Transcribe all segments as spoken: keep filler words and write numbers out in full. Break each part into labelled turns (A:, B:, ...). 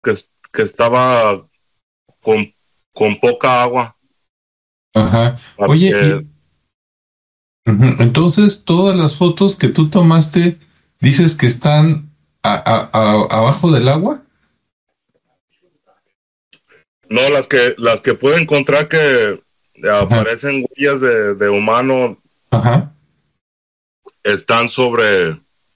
A: que, que estaba con, con poca agua.
B: Ajá. Oye,
A: Que,
B: y ujú, entonces todas las fotos que tú tomaste dices que están a- a- a- abajo del agua.
A: no, las que las que pude encontrar que
B: Ajá,
A: aparecen huellas de, de humano
B: ajá.
A: están sobre,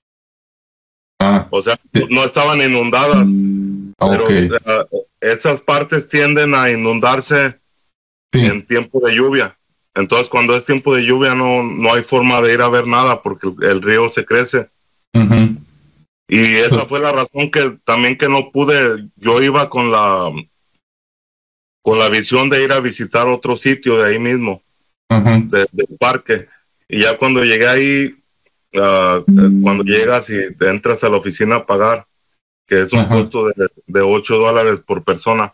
B: Ah,
A: o sea,
B: eh,
A: no estaban inundadas,
B: ok,
A: pero uh, esas partes tienden a inundarse
B: sí.
A: en tiempo de lluvia. Entonces, cuando es tiempo de lluvia, no, no hay forma de ir a ver nada porque el, el río se crece.
B: Ujú.
A: Y esa
B: So-
A: fue la razón que también que no pude, yo iba con la, con la visión de ir a visitar otro sitio de ahí mismo,
B: ujú,
A: de, del parque. Y ya cuando llegué ahí, uh, cuando llegas y te entras a la oficina a pagar, que es un
B: ajá,
A: costo de, de ocho dólares por persona,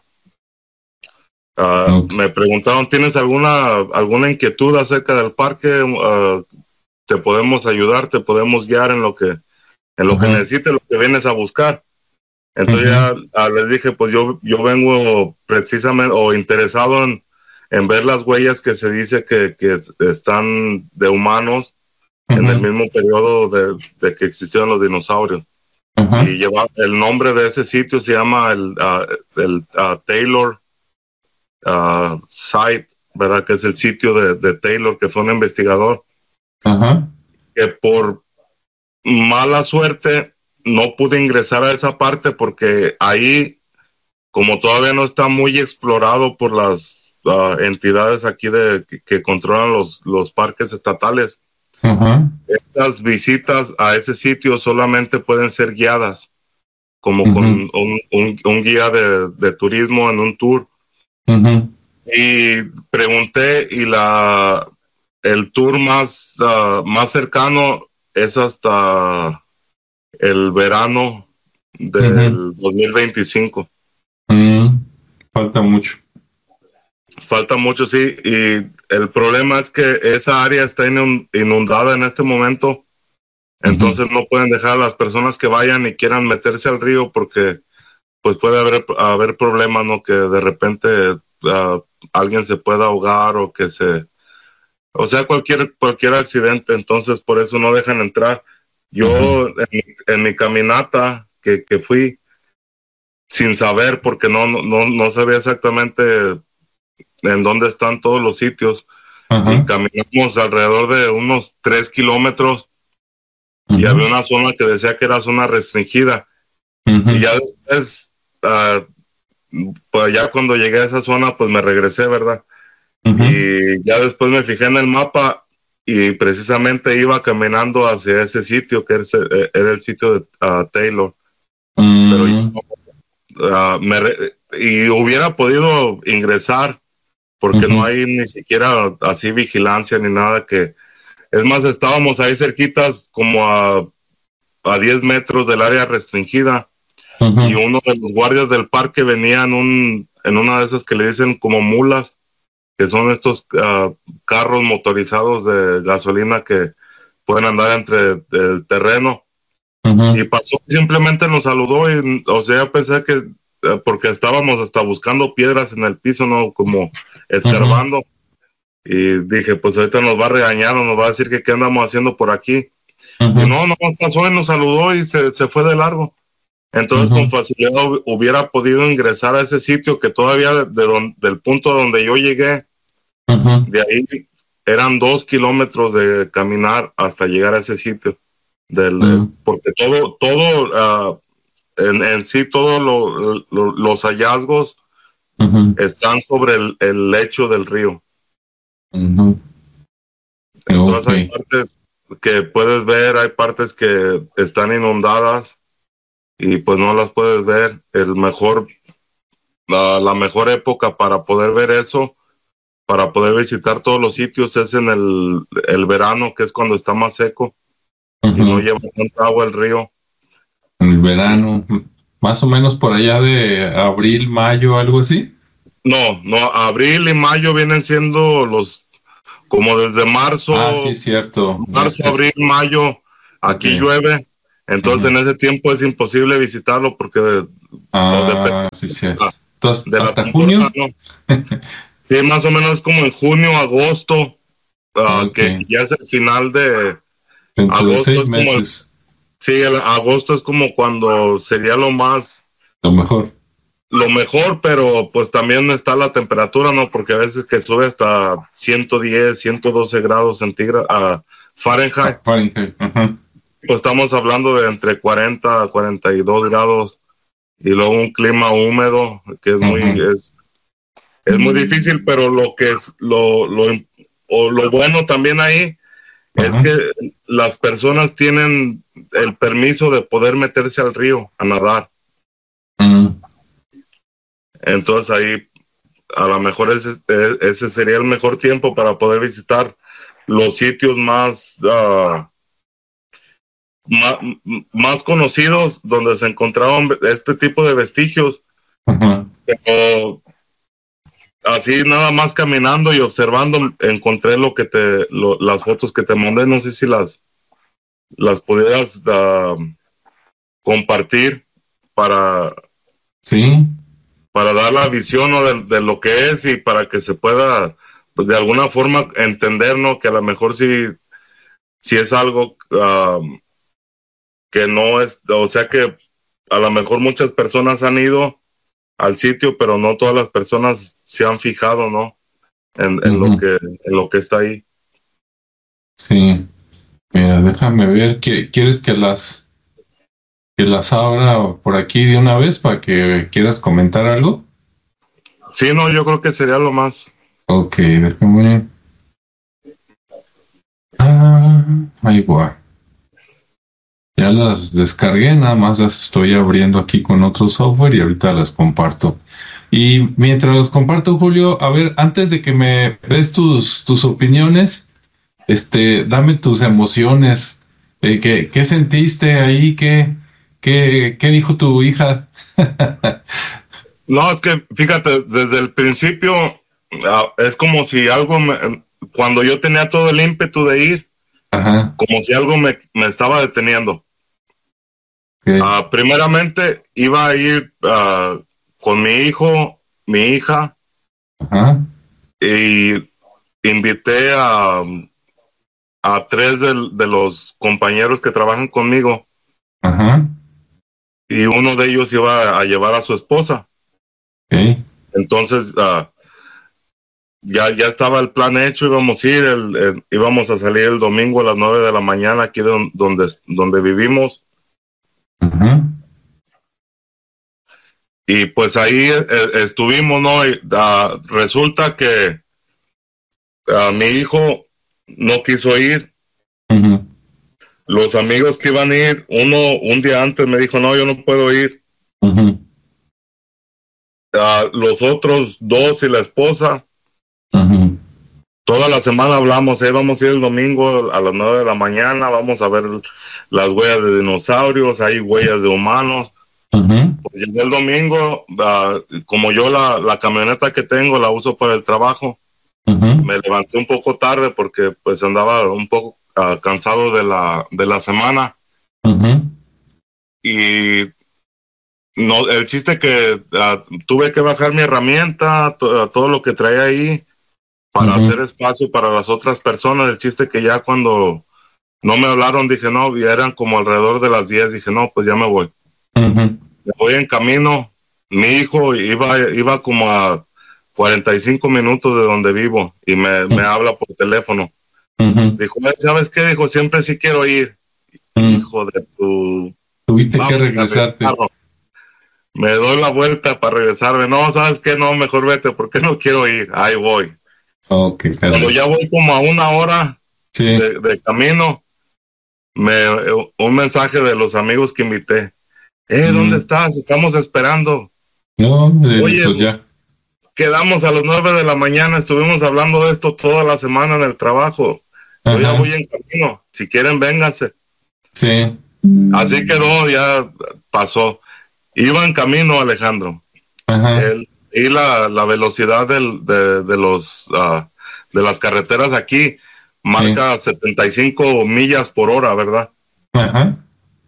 A: uh,
B: ok,
A: me preguntaron, ¿tienes alguna, alguna inquietud acerca del parque? Uh, te podemos ayudar, te podemos guiar en lo que, en lo que
B: ajá,
A: necesites, lo que vienes a buscar. Entonces
B: ujú,
A: ya ah, les dije, pues yo, yo vengo precisamente o interesado en, en ver las huellas que se dice que, que están de humanos en el
B: ujú,
A: mismo periodo de, de que existieron los dinosaurios.
B: ajá,
A: Y lleva el nombre de ese sitio se llama el, uh, el uh, Taylor uh, Site, ¿verdad? Que es el sitio de, de Taylor, que fue un investigador
B: ajá,
A: que por mala suerte no pude ingresar a esa parte porque ahí, como todavía no está muy explorado por las uh, entidades aquí de, que, que controlan los, los parques estatales,
B: ajá,
A: esas visitas a ese sitio solamente pueden ser guiadas, como con
B: ujú,
A: un, un, un guía de, de turismo en un tour.
B: ujú,
A: Y pregunté y la el tour más, uh, más cercano es hasta el verano
B: ujú,
A: del dos mil veinticinco.
B: mm, falta mucho.
A: Falta mucho, sí, y el problema es que esa área está inundada en este momento,
B: Ujú,
A: entonces no pueden dejar a las personas que vayan y quieran meterse al río porque pues puede haber, haber problemas, ¿no? Que de repente uh, alguien se pueda ahogar o que se, o sea, cualquier, cualquier accidente, entonces por eso no dejan entrar.
B: ujú,
A: Yo en, mi- en mi caminata que, que fui sin saber, porque no, no, no no sabía exactamente en dónde están todos los sitios, y
B: ajá,
A: caminamos alrededor de unos tres kilómetros y
B: ujú,
A: había una zona que decía que era zona restringida. Y
B: ujú,
A: ya después, uh, pues ya cuando llegué a esa zona, pues me regresé, ¿verdad?
B: ujú,
A: Y ya después me fijé en el mapa y precisamente iba caminando hacia ese sitio, que era, era el sitio de uh, Taylor. Pero
B: mm,
A: uh, me re y hubiera podido ingresar porque no
B: ujú,
A: hay ni siquiera así vigilancia ni nada que... Es más, estábamos ahí cerquitas como a, a diez metros del área restringida y
B: ujú,
A: uno de los guardias del parque venía en, un, en una de esas que le dicen como mulas, que son estos uh, carros motorizados de gasolina que pueden andar entre el terreno. Y
B: ujú,
A: pasó, simplemente nos saludó y, o sea, pensé que, uh, porque estábamos hasta buscando piedras en el piso, ¿no? Como
B: ujú,
A: escarbando. Y dije, pues ahorita nos va a regañar o nos va a decir que qué andamos haciendo por aquí. Y
B: ujú,
A: no, no pasó y nos saludó y se, se fue de largo. Entonces con
B: ujú,
A: facilidad hubiera podido ingresar a ese sitio que todavía de, de don, del punto donde yo llegué,
B: ujú,
A: de ahí eran dos kilómetros de caminar hasta llegar a ese sitio. Del, eh,
B: ujú,
A: porque todo, todo, uh, en, en sí, todos lo, lo, los hallazgos
B: ujú,
A: están sobre el, el lecho del río.
B: ujú.
A: Entonces
B: Ok.
A: hay partes que puedes ver, hay partes que están inundadas y pues no las puedes ver. El mejor, la, la mejor época para poder ver eso, para poder visitar todos los sitios es en el, el verano, que es cuando está más seco y no
B: Ujú.
A: lleva tanta agua el río.
B: En el
A: Y
B: verano, más o menos por allá de abril, mayo, algo así.
A: no, no, abril y mayo vienen siendo los, como desde
B: Ah, sí,
A: marzo,
B: es cierto. Es,
A: marzo,
B: es,
A: abril, mayo,
B: ok.
A: aquí llueve. Entonces
B: Ujú,
A: en ese tiempo es imposible visitarlo porque
B: Ah, sí, sí. Entonces,
A: de
B: ¿hasta
A: la
B: junio?
A: ¿no? Sí, más o menos como en junio, agosto, uh,
B: Okay.
A: que ya es el final de
B: Dentro de
A: agosto,
B: seis
A: es como el,
B: meses,
A: sí, el agosto es como cuando sería lo más,
B: lo mejor.
A: lo mejor, pero pues también está la temperatura, ¿no? Porque a veces que sube hasta ciento diez, ciento doce grados centígrados, uh, Fahrenheit.
B: Ah, Fahrenheit, ajá.
A: Pues estamos hablando de entre cuarenta a cuarenta y dos grados y luego un clima húmedo que es muy,
B: Ajá.
A: es, es muy difícil, pero lo que es, lo, lo, o lo bueno también ahí es
B: Ajá.
A: que las personas tienen el permiso de poder meterse al río a nadar.
B: Mm.
A: Entonces ahí a lo mejor ese, ese sería el mejor tiempo para poder visitar los sitios más, uh, más, más conocidos donde se encontraban este tipo de vestigios.
B: Ajá.
A: Pero así nada más caminando y observando encontré lo que te lo, las fotos que te mandé, no sé si las las pudieras uh, compartir para
B: Sí.
A: para dar la visión, ¿no? de, de lo que es y para que se pueda pues, de alguna forma entender, ¿no? Que a lo mejor si si es algo uh, que no es, o sea que a lo mejor muchas personas han ido al sitio, pero no todas las personas se han fijado, ¿no? En, en lo
B: Ujú.
A: que en lo que está ahí.
B: Sí. Mira, déjame ver. ¿Qui- ¿Quieres que las que las abra por aquí de una vez para que quieras comentar algo?
A: Sí, no, yo creo que sería lo más.
B: Ok, déjame. Ah, ahí va. Ya las descargué, nada más las estoy abriendo aquí con otro software y ahorita las comparto. Y mientras las comparto, Julio, a ver, antes de que me des tus, tus opiniones, este, dame tus emociones. Eh, ¿qué, qué sentiste ahí? ¿Qué, qué, qué dijo tu hija?
A: No, es que fíjate, desde el principio uh, es como si algo, me, cuando yo tenía todo el ímpetu de ir,
B: Ajá.
A: como si algo me, me estaba deteniendo.
B: Okay.
A: Uh, primeramente iba a ir uh, con mi hijo, mi hija,
B: Ajá.
A: y invité a, a tres de, de los compañeros que trabajan conmigo,
B: Ajá.
A: y uno de ellos iba a llevar a su esposa.
B: Okay.
A: Entonces, uh, ya, ya estaba el plan hecho, íbamos a ir, el, el, íbamos a salir el domingo a las nueve de la mañana aquí de, donde, donde vivimos.
B: Ajá.
A: Y pues ahí eh, estuvimos, ¿no? Y, uh, resulta que uh, mi hijo no quiso ir.
B: Ajá.
A: Los amigos que iban a ir, uno un día antes me dijo, no, yo no puedo ir.
B: Ajá.
A: Uh, los otros dos y la esposa,
B: Ajá.
A: toda la semana hablamos, eh, vamos a ir el domingo a las nueve de la mañana, vamos a ver las huellas de dinosaurios, hay huellas de humanos.
B: Ajá.
A: Pues llegué el domingo, uh, como yo la, la camioneta que tengo la uso para el trabajo,
B: Ajá.
A: me levanté un poco tarde porque pues andaba un poco uh, cansado de la, de la semana.
B: Ajá.
A: Y no, el chiste que uh, tuve que bajar mi herramienta, to, todo lo que traía ahí, para
B: Ajá.
A: hacer espacio para las otras personas. El chiste que ya cuando no me hablaron, dije no, ya eran como alrededor de las diez, dije no, pues ya me voy.
B: Ajá.
A: Me voy en camino. Mi hijo iba, iba como a cuarenta y cinco minutos de donde vivo y me, me habla por teléfono.
B: Ajá.
A: Dijo, ¿sabes qué? Dijo, siempre sí quiero ir.
B: Ajá.
A: Hijo de tu...
B: Tuviste que
A: Vamos a
B: regresarte.
A: regresarlo. Me doy la vuelta para regresarme. No, ¿sabes qué? No, mejor vete, porque no quiero ir. Ahí voy.
B: Ok,
A: Cuando
B: caray.
A: ya voy como a una hora
B: Sí.
A: de, de camino, me, un mensaje de los amigos que invité. Eh, ¿dónde
B: Mm.
A: estás? Estamos esperando.
B: No, eh,
A: Oye,
B: pues ya.
A: quedamos a las nueve de la mañana, estuvimos hablando de esto toda la semana en el trabajo. Yo ya
B: Ajá.
A: voy en camino. Si quieren, vénganse.
B: Sí.
A: Así quedó, ya pasó. Iba en camino, Alejandro.
B: Ajá.
A: El, y la, la velocidad del, de, de, los, uh, de las carreteras aquí
B: Sí.
A: marca setenta y cinco millas por hora, ¿verdad?
B: Ajá.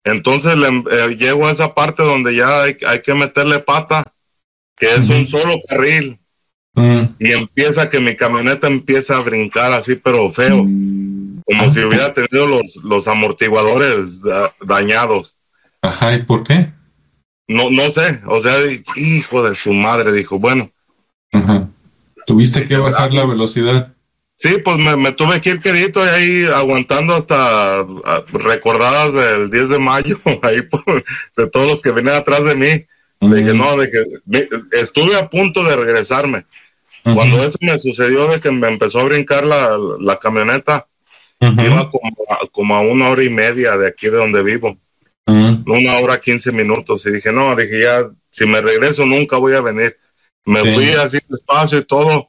A: Entonces le, eh, llego a esa parte donde ya hay, hay que meterle pata, que es uh-huh. un solo carril, uh-huh. y empieza que mi camioneta empieza a brincar así, pero feo, uh-huh. como uh-huh. si hubiera tenido los, los amortiguadores da, dañados.
B: Ajá, ¿y por qué?
A: No, no sé, o sea, hijo de su madre, dijo, bueno.
B: Uh-huh. ¿Tuviste que bajar la velocidad?
A: Sí, pues me, me tuve que ir quedito ahí aguantando hasta uh, recordadas del diez de mayo, ahí por, de todos los que venían atrás de mí. Uh-huh. De que no, de que me, estuve a punto de regresarme. Uh-huh. Cuando eso me sucedió, de que me empezó a brincar la, la camioneta, uh-huh. iba como a, como a una hora y media de aquí de donde vivo. Uh-huh. Una hora quince minutos. Y dije, no, dije ya, si me regreso nunca voy a venir. Me sí. fui así despacio y todo.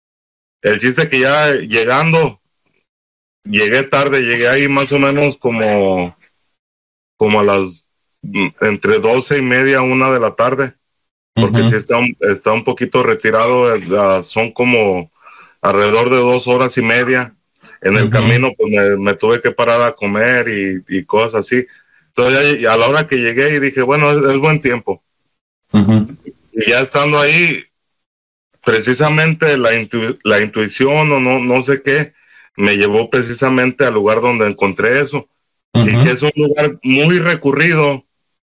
A: El chiste que ya llegando, llegué tarde, llegué ahí más o menos como, como a las, entre doce y media, una de la tarde, porque uh-huh. si está, está un poquito retirado, uh, son como alrededor de dos horas y media. En el uh-huh. camino, pues me, me tuve que parar a comer y, y cosas así. Entonces, a la hora que llegué y dije, bueno, es, es buen tiempo. Uh-huh. Y ya estando ahí, precisamente la, intu- la intuición o no, no sé qué, me llevó precisamente al lugar donde encontré eso. Uh-huh. Y que es un lugar muy recurrido,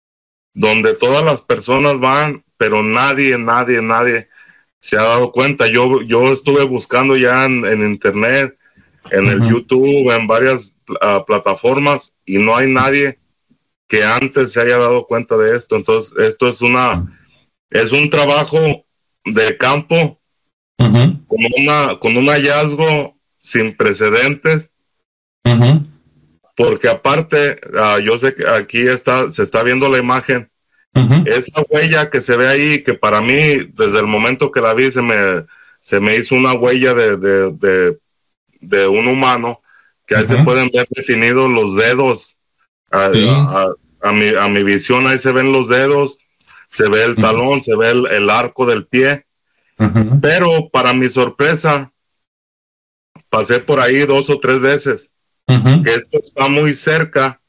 A: donde todas las personas van, pero nadie, nadie, nadie se ha dado cuenta. Yo, yo estuve buscando ya en, en internet, en uh-huh. el YouTube, en varias uh, plataformas, y no hay nadie que antes se haya dado cuenta de esto. Entonces, esto es una, es un trabajo de campo, uh-huh. con una con un hallazgo sin precedentes, uh-huh. porque aparte, uh, yo sé que aquí está se está viendo la imagen, uh-huh. esa huella que se ve ahí, que para mí, desde el momento que la vi, se me, se me hizo una huella de, de, de, de un humano, que ahí uh-huh. se pueden ver definidos los dedos, a, sí. a, a, a, mi, a mi visión ahí se ven los dedos, se ve el talón, uh-huh. se ve el, el arco del pie, uh-huh. pero para mi sorpresa, pasé por ahí dos o tres veces, uh-huh. que esto está muy cerca,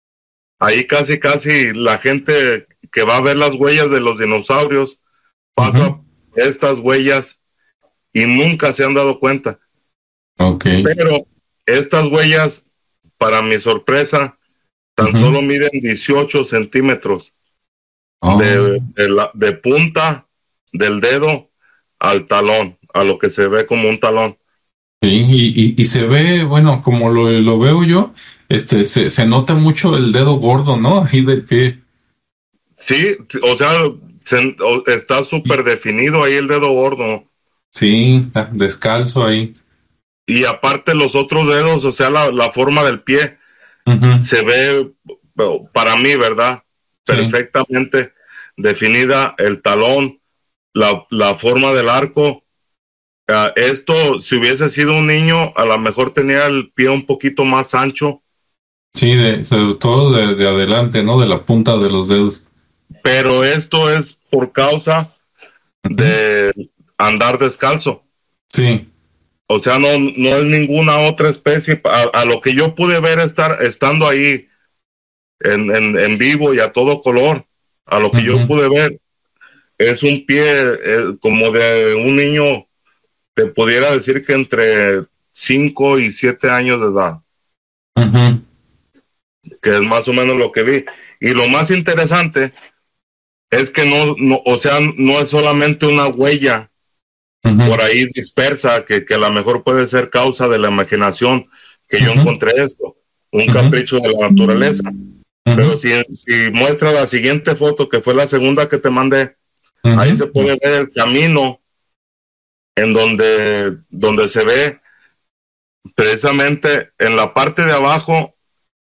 A: ahí casi casi la gente que va a ver las huellas de los dinosaurios, pasa uh-huh. estas huellas y nunca se han dado cuenta.
B: Okay.
A: Pero estas huellas, para mi sorpresa, tan uh-huh. solo miden dieciocho centímetros. Oh. De, de, la, de punta del dedo al talón, a lo que se ve como un talón.
B: Sí, y, y, y se ve, bueno, como lo, lo veo yo, este, se, se nota mucho el dedo gordo, ¿no? Ahí del pie.
A: Sí, o sea, se, o, está súper definido ahí el dedo gordo.
B: Sí, descalzo ahí.
A: Y aparte los otros dedos, o sea, la, la forma del pie, uh-huh. se ve, para mí, ¿verdad? Perfectamente sí. definida, el talón, la, la forma del arco. Uh, esto, si hubiese sido un niño, a lo mejor tenía el pie un poquito más ancho.
B: Sí, de, sobre todo de, de adelante, ¿no? De la punta de los dedos.
A: Pero esto es por causa uh-huh. de andar descalzo.
B: Sí.
A: O sea, no, no es ninguna otra especie. A, a lo que yo pude ver estar estando ahí en, en, en vivo y a todo color, a lo que uh-huh. yo pude ver, es un pie eh, como de un niño, te pudiera decir que entre cinco y siete años de edad.
B: Uh-huh.
A: Que es más o menos lo que vi. Y lo más interesante es que no, no o sea, no es solamente una huella uh-huh. por ahí dispersa, que, que a lo mejor puede ser causa de la imaginación, que uh-huh. yo encontré esto, un uh-huh. capricho de la naturaleza. Uh-huh. Pero si, si muestra la siguiente foto, que fue la segunda que te mandé, uh-huh. ahí se puede ver el camino en donde, donde se ve precisamente en la parte de abajo,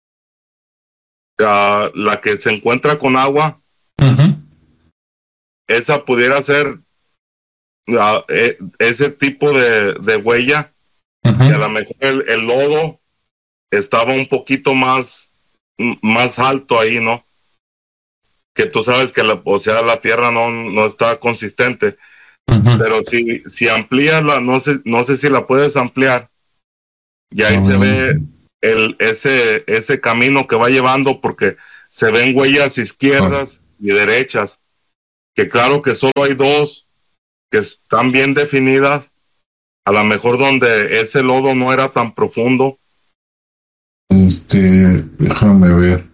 A: uh, la que se encuentra con agua, uh-huh. esa pudiera ser uh, eh, ese tipo de, de huella, uh-huh. que a lo mejor el, el lodo estaba un poquito más más alto ahí, ¿no? Que tú sabes que la, o sea, la tierra no, no está consistente, uh-huh. pero si, si amplías la, no sé, no sé si la puedes ampliar, y ahí uh-huh. se ve el, ese, ese camino que va llevando, porque se ven huellas izquierdas oh. y derechas, que claro que solo hay dos que están bien definidas, a lo mejor donde ese lodo no era tan profundo.
B: Este, déjame ver.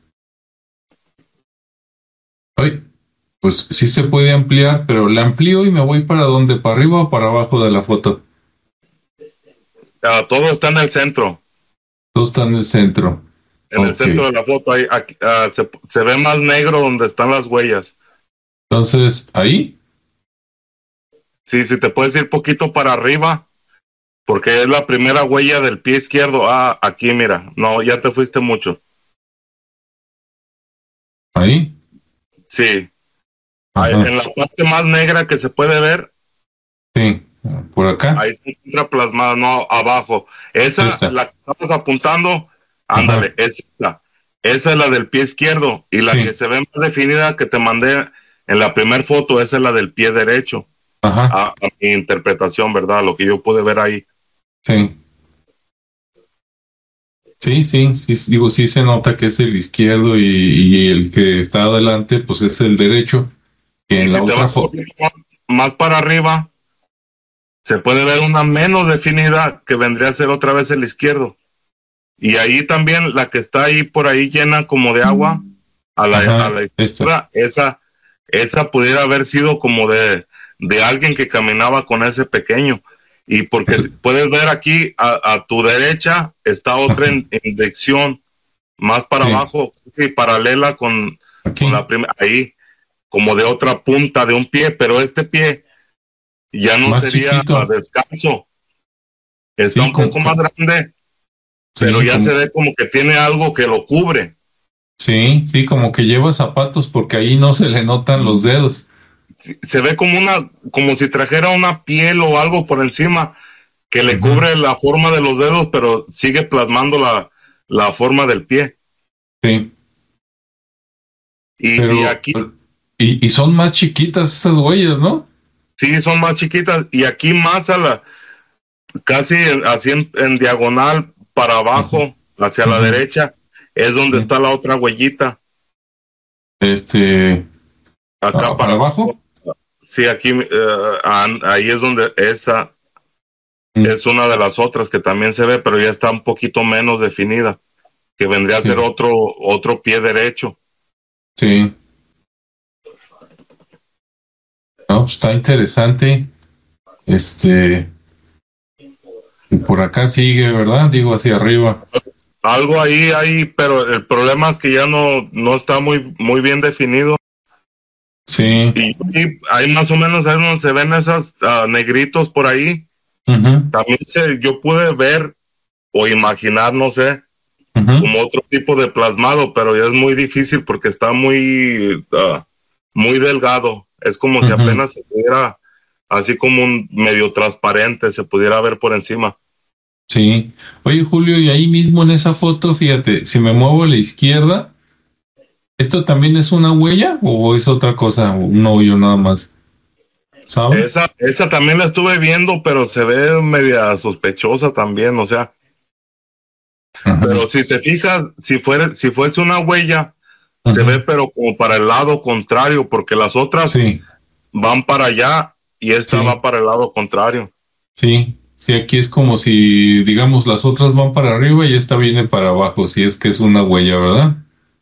B: Ay, pues sí se puede ampliar, pero la amplío y me voy para dónde, para arriba o para abajo de la foto.
A: Uh, todo está en el centro.
B: Todo está en el centro.
A: En okay. el centro de la foto hay, aquí, uh, se, se ve más negro donde están las huellas.
B: Entonces, ¿ahí?
A: Sí, si te puedes ir poquito para arriba, porque es la primera huella del pie izquierdo. Ah, aquí mira, no, ya te fuiste mucho.
B: ¿Ahí?
A: Sí. Ahí, en la parte más negra que se puede ver.
B: Sí, por acá.
A: Ahí se encuentra plasmada, no, abajo. Esa, Esta. la que estamos apuntando, ándale, es esa. Esa es la del pie izquierdo. Y la sí. que se ve más definida que te mandé en la primera foto, esa es la del pie derecho.
B: Ajá.
A: A, a mi interpretación, ¿verdad? Lo que yo pude ver ahí.
B: Sí. Sí, sí, sí, digo, sí se nota que es el izquierdo y, y el que está adelante, pues es el derecho. Que en
A: y
B: la
A: si
B: otra foto.
A: Más para arriba, se puede ver una menos definida que vendría a ser otra vez el izquierdo. Y ahí también la que está ahí por ahí llena como de agua, a la,
B: Ajá,
A: a la izquierda, esa, esa pudiera haber sido como de, de alguien que caminaba con ese pequeño. Y porque puedes ver aquí a, a tu derecha está otra en, inyección más para sí. abajo y paralela con, con la primera, ahí como de otra punta de un pie, pero este pie ya no más sería chiquito. Descanso, está sí, un poco como, más grande, sí, pero ya como, se ve como que tiene algo que lo cubre.
B: Sí, sí, como que lleva zapatos porque ahí no se le notan los dedos.
A: Se ve como una, como si trajera una piel o algo por encima que le uh-huh. cubre la forma de los dedos, pero sigue plasmando la, la forma del pie.
B: Sí.
A: Y,
B: pero,
A: y aquí.
B: Y, y son más chiquitas esas huellas, ¿no?
A: Sí, son más chiquitas. Y aquí más a la, casi así en, en diagonal para abajo, uh-huh. hacia uh-huh. la derecha, es donde uh-huh. está la otra huellita.
B: Este.
A: Acá
B: ¿para,
A: para
B: abajo?
A: Sí, aquí, uh, ahí es donde esa mm. es una de las otras que también se ve, pero ya está un poquito menos definida, que vendría sí. a ser otro, otro pie derecho.
B: Sí. No, está interesante. Este, por acá sigue, ¿verdad? Digo, hacia arriba.
A: Algo ahí, ahí, pero el problema es que ya no, no está muy, muy bien definido.
B: Sí.
A: Y, y ahí más o menos ahí donde se ven esos uh, negritos por ahí.
B: Uh-huh.
A: También se, yo pude ver o imaginar, no sé, uh-huh. como otro tipo de plasmado, pero ya es muy difícil porque está muy, uh, muy delgado. Es como uh-huh. si apenas se pudiera, así como un medio transparente, se pudiera ver por encima.
B: Sí. Oye, Julio, y ahí mismo en esa foto, fíjate, si me muevo a la izquierda, ¿esto también es una huella o es otra cosa? Un hoyo nada más. ¿Sabes?
A: Esa, esa también la estuve viendo, pero se ve media sospechosa también, o sea. Ajá. Pero si te fijas, si fuera, si fuese una huella, ajá. se ve pero como para el lado contrario, porque las otras
B: sí.
A: van para allá y esta sí. va para el lado contrario.
B: Sí, sí, aquí es como si, digamos, las otras van para arriba y esta viene para abajo, si es que es una huella, ¿verdad?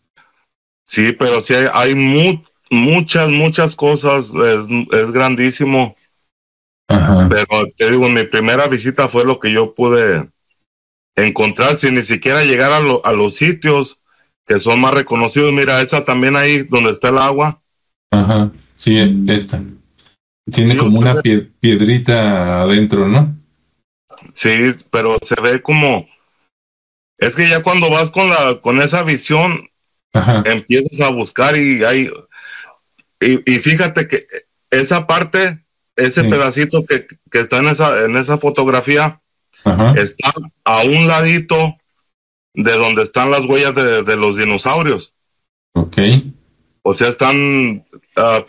A: Sí, pero sí hay, hay mu- muchas, muchas cosas, es, es grandísimo.
B: Ajá.
A: Pero te digo, mi primera visita fue lo que yo pude encontrar sin ni siquiera llegar a, lo, a los sitios que son más reconocidos. Mira, esa también ahí donde está el agua.
B: Ajá, sí, esta. Tiene sí, como una ve... pie- piedrita adentro, ¿no?
A: Sí, pero se ve como... Es que ya cuando vas con la con esa visión, ajá. empiezas a buscar y hay... Y, y fíjate que esa parte, ese sí. pedacito que, que está en esa, en esa fotografía, ajá. está a un ladito de donde están las huellas de, de los dinosaurios.
B: Ok.
A: O sea, están, uh,